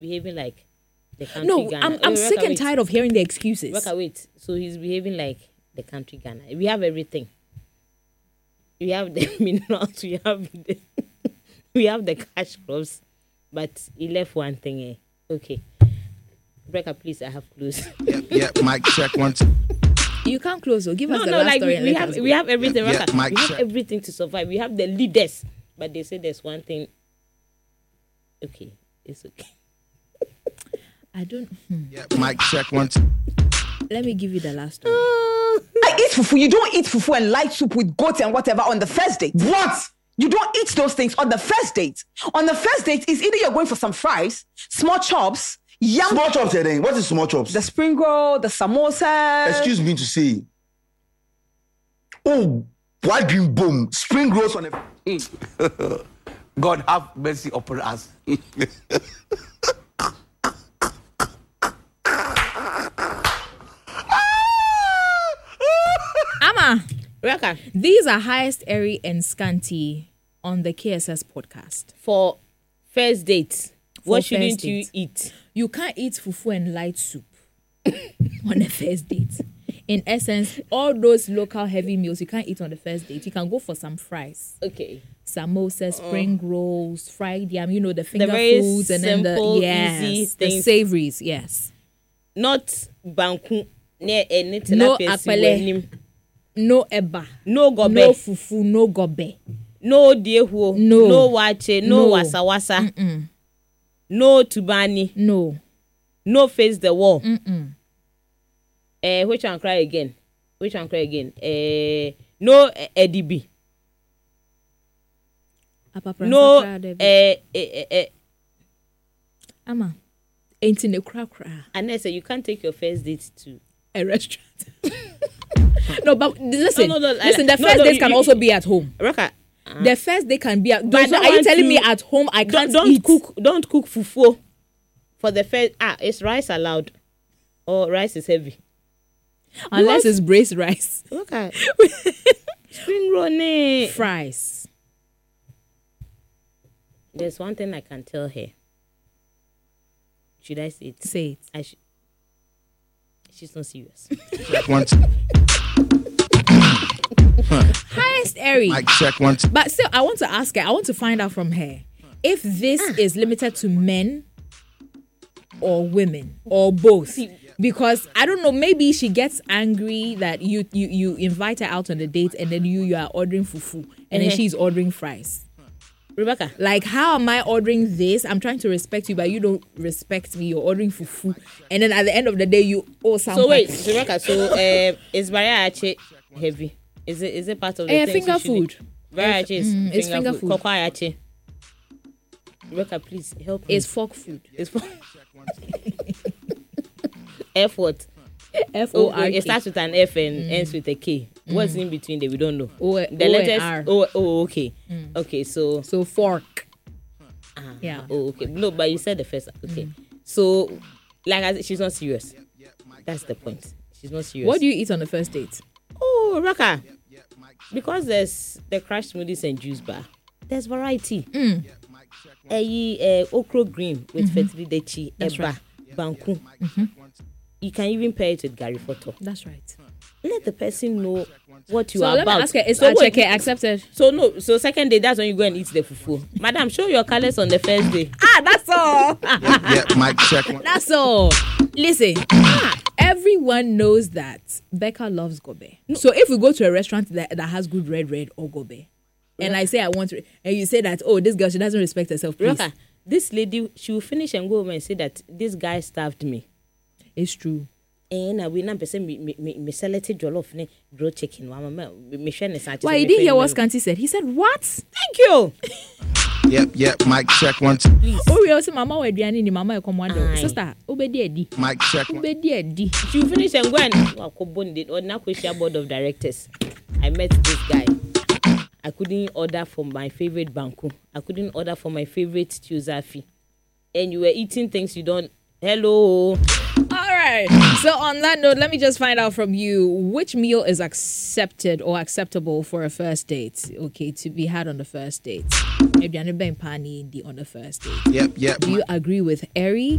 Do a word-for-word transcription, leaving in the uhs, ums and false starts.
behaving like the country No, Ghana. I'm, I'm Wait, sick Raka, and wait. tired of hearing the excuses. Raka, wait. So he's behaving like the country Ghana. We have everything. We have the minerals. We have the we have the cash crops, but he left one thing. Eh? Okay, Rebecca, please. I have close. Yep, yep. Mic check one. Two. You can't close. So give No, us the no. last Like story we, and we let have us we go. have everything. Yeah, Raka. yeah, mic we have check. everything to survive. We have the leaders, but they say there's one thing. Okay, it's okay. I don't. Hmm. Yep, mic check one. Two. Let me give you the last story. I eat fufu. You don't eat fufu and light soup with goat and whatever on the first date. What? You don't eat those things on the first date. On the first date, is either you're going for some fries, small chops, yam, Small chops, eh, then. What is small chops? the spring roll, the samosa. Excuse me to say. Oh, white green boom. Spring rolls on a. God have mercy upon us. Amma, Raka, these are highest, airy, and scanty on the K S S podcast. for first date, what For shouldn't first you date. eat? You can't eat fufu and light soup on a first date. In essence, all those local heavy meals you can't eat on the first date. You can go for some fries, Okay. samosa, spring rolls, fried yam. You know the finger very foods and then the simple, yes, easy the things. savories. Yes, Not banku. Ne eni No tilapia si akpele. wenim. no eba, No gobe. no fufu, no gobe. No diehuo. No. No wache. No, No. wasa wasa. No tubani. No, No face the wall. Mm-mm. Eh, which one cry again? Which one cry again? Eh, no eh, edibi. Apapransa No kra debi. eh eh eh. eh. Ama, ain't in the cra cra. And I say you can't take your first date to. A restaurant. No, but listen, No, no, no, listen. I- The no, first no, date you- can you- also be at home. Raka, The first day can be at. But I So don't are you want telling to- me at home I don't, can't don't eat? cook. Don't cook fufu for the first. Ah, is rice allowed? Or rice is heavy? Unless Because- it's braised rice, Look at spring roll. ne. fries. There's one thing I can tell her. Should I say it? Say it. I should. She's not serious. Check one. Two. Highest airy. Mic check one. Two. But still, I want to ask her. I want to find out from her if this is limited to men or women or both. Because I don't know, maybe she gets angry that you you you invite her out on a date and then you you are ordering fufu and then Uh-huh. she's ordering fries. Rebecca, Like, how am I ordering this? I'm trying to respect you, but you don't respect me. You're ordering fufu, and then at the end of the day, you owe something. so wait, Rebecca. So uh, is bariache heavy? Is it is it part of the Eh, things finger you should food. eat? Bariache is Mm, it's finger food. Koko ayache. Rebecca, please help me. It's fork food. It's for F what? F Oh, O R it K. starts with an F and ends with a K. What's in between there? We don't know. O- the O and letters. R. Oh, oh, okay, okay. So, So fork. Yeah. oh, okay. No, but you said the first. Okay. So, like I said, she's not serious. That's the point. She's not serious. What do you eat on the first date? Oh, Raka. Because there's the crushed smoothies and juice bar. There's variety. Mm. Uh, okra green with mm-hmm. fertilidechi, That's eba, right. banku. Mm-hmm. You can even pair it with gari photo. That's right. Let the person know what you So are let about. me ask her, is so so wait, accepted? So no, so second day, that's when you go and eat the fufu. Madam, show your colors on the first day. Ah, that's all. Yeah, mic check one. That's all. Listen, everyone knows that Becca loves gobe. So if we go to a restaurant that, that has good red red or gobe, and I say I want to, and you say that, oh, this girl, she doesn't respect herself, please. Roka, this lady, she will finish and go home and say that this guy starved me. It's true. And I will not say me me me me selected jollof ne grilled chicken. Why me me share ne santi. Why, you didn't hear what Scanty said? He said, what? Thank you. Yep, yep, mic check one. Two. Oh, we also mama we diani ni mama e commando. Aye. Sister, obedi edi. Mic check one. Obedi edi. She will finish and go and wakobon did or na question board of directors. I met this guy. I couldn't order for my favorite banku. I couldn't order for my favorite chuzafi. And you were eating things you don't. Hello. All right. So on that note, let me just find out from you which meal is accepted or acceptable for a first date. Okay, to be had on the first date. aduane bɛn paa ne yɛndi on the first date. Yep, yep. Do you agree with Eri